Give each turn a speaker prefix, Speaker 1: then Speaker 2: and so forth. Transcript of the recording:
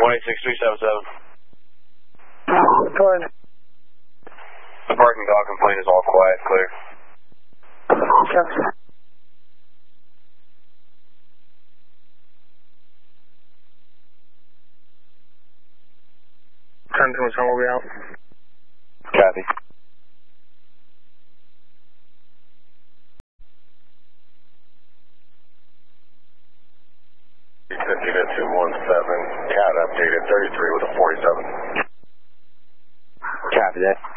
Speaker 1: 186-377.
Speaker 2: Go ahead.
Speaker 1: The parking dog complaint is all quiet, clear.
Speaker 2: Copy. Time to will be out.
Speaker 1: Copy.
Speaker 3: Unit 217, CAT updated 33 with a 47.
Speaker 1: Copy that.